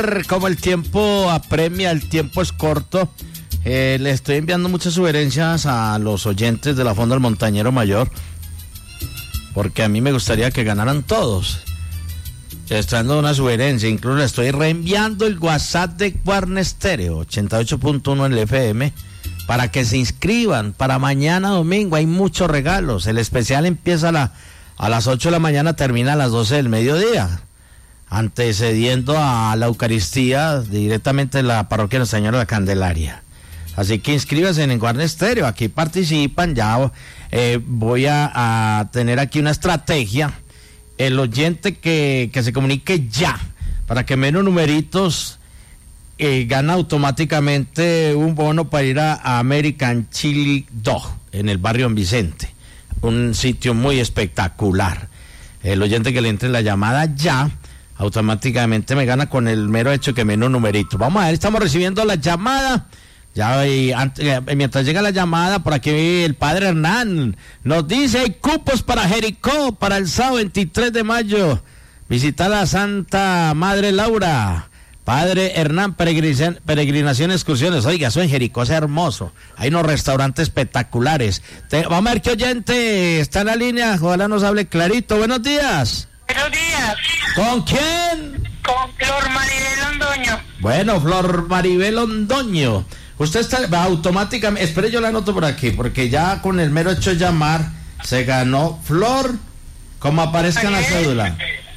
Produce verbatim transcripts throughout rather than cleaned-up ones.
Como el tiempo apremia, el tiempo es corto, eh, le estoy enviando muchas sugerencias a los oyentes de la Fonda del Montañero Mayor, porque a mí me gustaría que ganaran todos. Estoy dando una sugerencia, incluso le estoy reenviando el WhatsApp de Guarne Estéreo, ochenta y ocho punto uno en el F M, para que se inscriban para mañana domingo. Hay muchos regalos. El especial empieza a, la, a las ocho de la mañana, termina a las doce del mediodía, antecediendo a la Eucaristía directamente en la parroquia de Nuestra Señora de la Candelaria. Así que inscríbanse en Guarne Estéreo, aquí participan. Ya eh, voy a, a tener aquí una estrategia. El oyente que, que se comunique ya, para que menos numeritos, eh, gana automáticamente un bono para ir a, a American Chili Dog en el barrio San Vicente, un sitio muy espectacular. El oyente que le entre la llamada ya, automáticamente me gana con el mero hecho que menos numeritos. Vamos a ver, estamos recibiendo la llamada. Ya, y antes, mientras llega la llamada, por aquí el padre Hernán nos dice: hay cupos para Jericó para el sábado veintitrés de mayo. Visita la Santa Madre Laura. Padre Hernán, peregrinación, peregrinación, excursiones. Oiga, eso en Jericó es hermoso. Hay unos restaurantes espectaculares. Te, vamos a ver qué oyente está en la línea. Ojalá nos hable clarito. Buenos días. Buenos días. ¿Con quién? Con Flor Maribel Londoño. Bueno, Flor Maribel Londoño. Usted está va, automáticamente, espere, yo la anoto por aquí, porque ya con el mero hecho de llamar se ganó Flor, como aparezca en la cédula.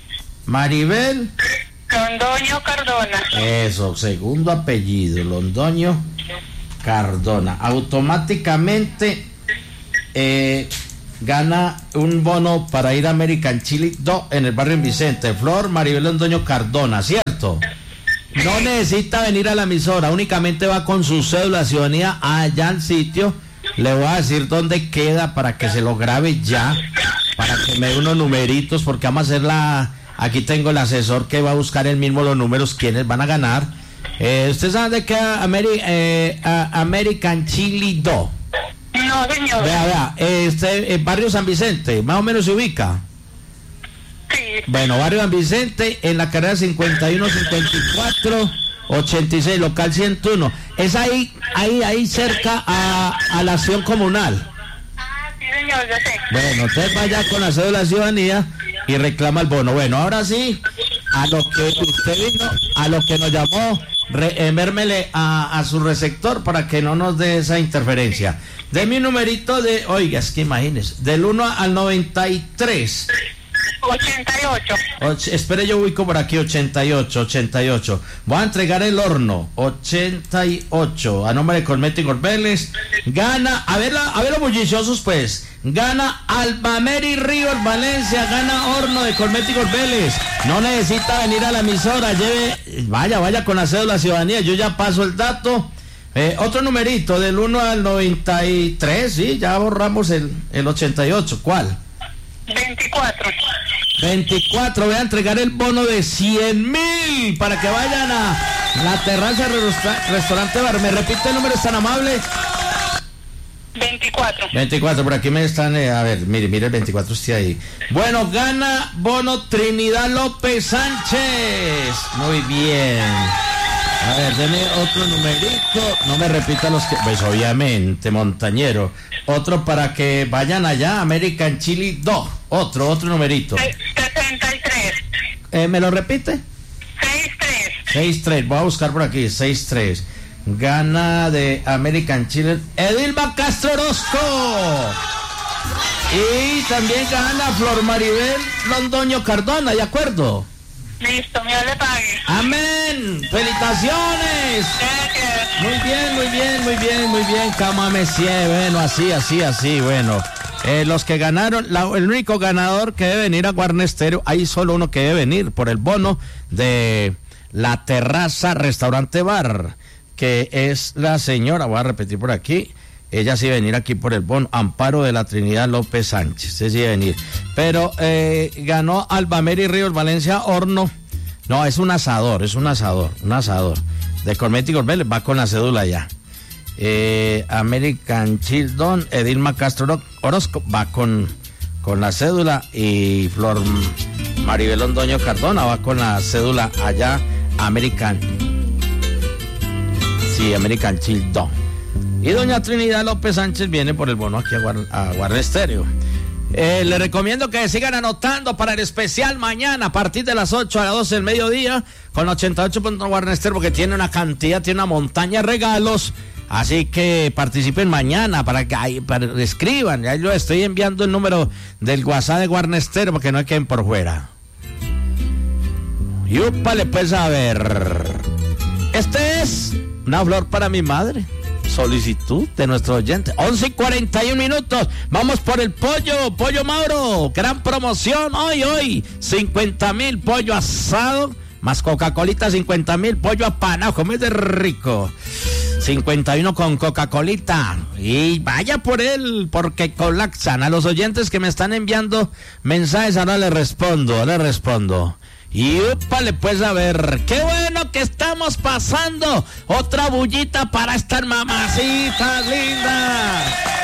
Maribel Londoño Cardona. Eso, segundo apellido, Londoño Cardona. Automáticamente eh, gana un bono para ir a American Chili Dog en el barrio San Vicente. Flor Maribel Londoño Cardona, ¿cierto? No necesita venir a la emisora, únicamente va con su cédula de ciudadanía allá al sitio. Le voy a decir dónde queda para que se lo grabe ya, para que me dé unos numeritos, porque vamos a hacer la... Aquí tengo el asesor que va a buscar él mismo los números, quienes van a ganar. Eh, ¿Usted sabe de qué Ameri- eh, American Chili Dog? No, señor. Vea, vea, este, el barrio San Vicente, más o menos se ubica. Sí. Bueno, barrio San Vicente, en la carrera cincuenta y uno, cincuenta y cuatro, ochenta y seis, local ciento uno. Es ahí, ahí, ahí cerca a, a la acción comunal. Ah, sí, señor, yo sé. Bueno, entonces vaya con la cédula de ciudadanía y reclama el bono. Bueno, ahora sí, a lo que usted vino, a lo que nos llamó, re, envérmele a, a su receptor para que no nos dé esa interferencia. Deme un numerito de, oiga, es que imagínese, del uno al noventa y tres. ochenta y ocho. Och, espere, yo ubico por aquí ochenta y ocho, ochenta y ocho. Voy a entregar el horno, ochenta y ocho, a nombre de Colmetti Gorbeles. Gana, a ver, la, a ver los bulliciosos pues. Gana Albameri Ríos Valencia, gana horno de Colmetti Gorbeles. No necesita venir a la emisora, lleve, vaya, vaya con la cédula de ciudadanía, yo ya paso el dato. Eh, otro numerito, del uno al noventa y tres, sí, ya borramos el, el ochenta y ocho, ¿cuál? veinticuatro. veinticuatro, voy a entregar el bono de cien mil para que vayan a la terraza del restaurante bar. ¿Me repite el número, es tan amable? veinticuatro. veinticuatro, por aquí me están, eh, a ver, mire, mire el veinticuatro, está ahí. Bueno, gana bono Trinidad López Sánchez. Muy bien. A ver, deme otro numerito. No me repita los que... Pues obviamente, montañero. Otro para que vayan allá, American Chili Dog. Otro, otro numerito. sesenta y tres. Eh, ¿Me lo repite? sesenta y tres. seis tres, voy a buscar por aquí, seis tres. Gana de American Chili Edilma Castro Orozco. Y también gana Flor Maribel Londoño Cardona, ¿de acuerdo? Listo, Dios le pague. Amén. Felicitaciones. Gracias. Muy bien, muy bien, muy bien, muy bien. Cama Messier, bueno, así, así, así, bueno. Eh, los que ganaron, la, el único ganador que debe venir a Guarne Estéreo, hay solo uno que debe venir por el bono de la terraza restaurante bar, que es la señora, voy a repetir por aquí, ella sí debe venir aquí por el bono, Amparo de la Trinidad López Sánchez, ese sí debe venir. Pero eh, ganó Albameri Ríos Valencia Horno, no, es un asador, es un asador, un asador, de Colmetti Gorbeles, va con la cédula ya. Eh, American Childon, Edilma Castro Orozco va con, con la cédula, y Flor Maribel Londoño Cardona va con la cédula allá American. Sí, American Chill Dog. Y doña Trinidad López Sánchez viene por el bono aquí a, Guar a Guardia Estéreo. Eh, le recomiendo que sigan anotando para el especial mañana a partir de las ocho a las doce del mediodía con ochenta y ocho punto Guardia Estéreo, porque tiene una cantidad, tiene una montaña de regalos. Así que participen mañana para que ahí, para, escriban. Ya yo estoy enviando el número del WhatsApp de Guardia Estéreo porque no queden por fuera. Y úpale, pues, a ver. Este es una flor para mi madre. Solicitud de nuestro oyente. once y cuarenta y un minutos. Vamos por el pollo. Pollo Mauro. Gran promoción. Hoy, hoy. cincuenta mil pollo asado. Más Coca-Colita, cincuenta mil pollo apanado. Come de rico. cincuenta y uno con Coca-Colita. Y vaya por él, porque colapsan. A los oyentes que me están enviando mensajes, ahora les respondo, ahora les respondo. Y úpale, pues, a ver, qué bueno que estamos pasando otra bullita para estas mamacitas lindas.